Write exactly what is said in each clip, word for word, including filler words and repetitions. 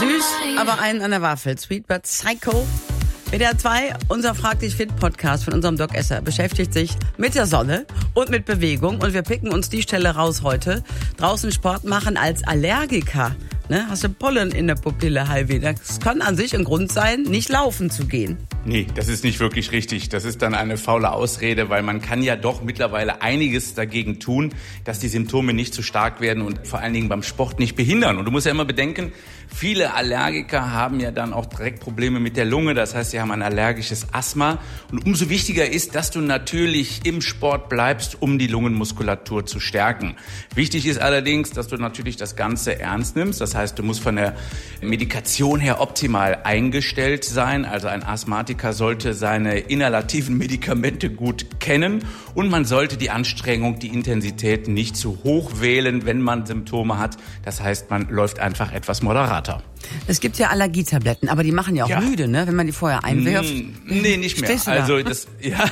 Süß, aber einen an der Waffel. Sweet but Psycho. W D R zwei, unser Frag dich fit Podcast von unserem Doc Esser, beschäftigt sich mit der Sonne und mit Bewegung. Und wir picken uns die Stelle raus heute. Draußen Sport machen als Allergiker. Ne? Hast du Pollen in der Pupille, Halvi? Das kann an sich ein Grund sein, nicht laufen zu gehen. Nee, das ist nicht wirklich richtig. Das ist dann eine faule Ausrede, weil man kann ja doch mittlerweile einiges dagegen tun, dass die Symptome nicht zu stark werden und vor allen Dingen beim Sport nicht behindern. Und du musst ja immer bedenken, viele Allergiker haben ja dann auch direkt Probleme mit der Lunge. Das heißt, sie haben ein allergisches Asthma. Und umso wichtiger ist, dass du natürlich im Sport bleibst, um die Lungenmuskulatur zu stärken. Wichtig ist allerdings, dass du natürlich das Ganze ernst nimmst. Das heißt, du musst von der Medikation her optimal eingestellt sein. Also ein Asthmatiker sollte seine inhalativen Medikamente gut kennen und man sollte die Anstrengung, die Intensität nicht zu hoch wählen, wenn man Symptome hat. Das heißt, man läuft einfach etwas moderater. Es gibt ja Allergietabletten, aber die machen ja auch ja. müde, ne? Wenn man die vorher einwirft. Nee, nicht mehr. Stehst du da? Also das ja.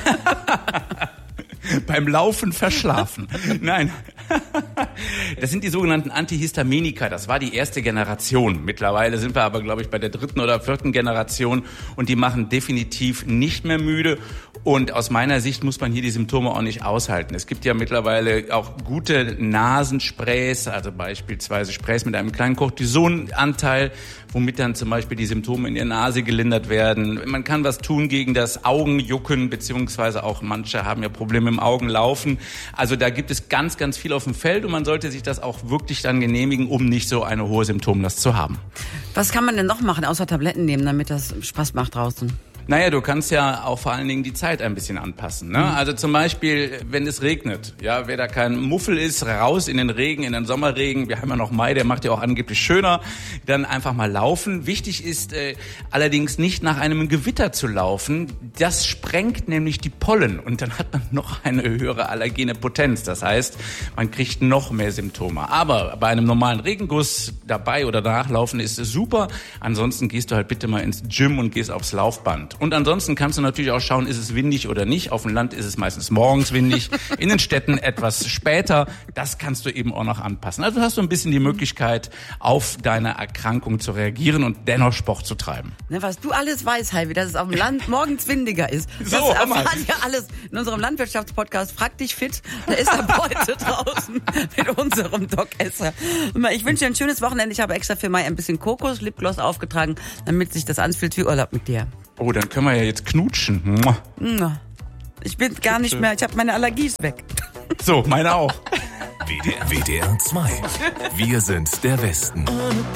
Beim Laufen verschlafen. Nein. Das sind die sogenannten Antihistaminika. Das war die erste Generation. Mittlerweile sind wir aber, glaube ich, bei der dritten oder vierten Generation. Und die machen definitiv nicht mehr müde. Und aus meiner Sicht muss man hier die Symptome auch nicht aushalten. Es gibt ja mittlerweile auch gute Nasensprays, also beispielsweise Sprays mit einem kleinen Cortisonanteil, womit dann zum Beispiel die Symptome in der Nase gelindert werden. Man kann was tun gegen das Augenjucken, beziehungsweise auch manche haben ja Probleme im Augenlaufen. Also da gibt es ganz, ganz viel auf dem Feld und man sollte sich das auch wirklich dann genehmigen, um nicht so eine hohe Symptomlast zu haben. Was kann man denn noch machen, außer Tabletten nehmen, damit das Spaß macht draußen? Naja, du kannst ja auch vor allen Dingen die Zeit ein bisschen anpassen, ne? Also zum Beispiel, wenn es regnet, ja, wer da kein Muffel ist, raus in den Regen, in den Sommerregen, wir haben ja noch Mai, der macht ja auch angeblich schöner, dann einfach mal laufen. Wichtig ist äh, allerdings nicht nach einem Gewitter zu laufen, das sprengt nämlich die Pollen und dann hat man noch eine höhere allergene Potenz, das heißt, man kriegt noch mehr Symptome. Aber bei einem normalen Regenguss dabei oder danach laufen ist es super, ansonsten gehst du halt bitte mal ins Gym und gehst aufs Laufband. Und ansonsten kannst du natürlich auch schauen, ist es windig oder nicht. Auf dem Land ist es meistens morgens windig, in den Städten etwas später. Das kannst du eben auch noch anpassen. Also hast du ein bisschen die Möglichkeit, auf deine Erkrankung zu reagieren und dennoch Sport zu treiben. Ne, was du alles weißt, Halvi, dass es auf dem Land morgens windiger ist. So, das erfahrt ihr alles in unserem Landwirtschaftspodcast. Frag dich fit. Der ist ab heute draußen mit unserem Doc Esser. Ich wünsche dir ein schönes Wochenende. Ich habe extra für Mai ein bisschen Kokos Lipgloss aufgetragen, damit sich das anfühlt wie Urlaub mit dir. Oh, dann können wir ja jetzt knutschen. Ich bin gar nicht mehr, ich habe meine Allergies weg. So, meine auch. W D R zwei. Wir sind der Westen.